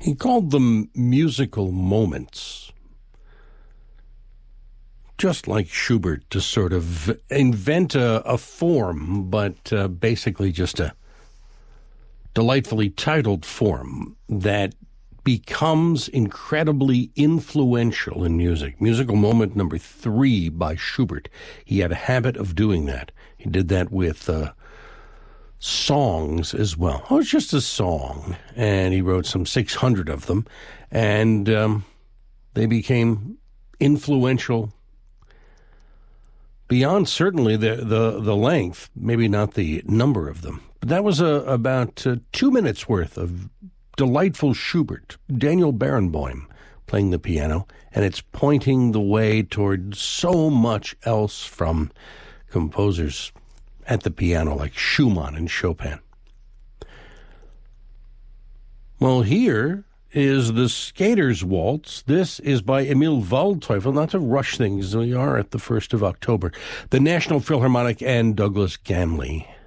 He called them musical moments, just like Schubert, to sort of invent a form, but basically just a delightfully titled form that becomes incredibly influential in music. Musical moment number 3 by Schubert. He had a habit of doing that. He did that with songs as well. Oh, it's just a song, and he wrote some 600 of them, and they became influential beyond certainly the length, maybe not the number of them. But that was about 2 minutes worth of delightful Schubert, Daniel Barenboim playing the piano, and it's pointing the way toward so much else from composers at the piano like Schumann and Chopin. Well, here is the Skater's Waltz. This is by Emil Waldteufel. Not to rush things, we are at the 1st of October. The National Philharmonic and Douglas Gamley.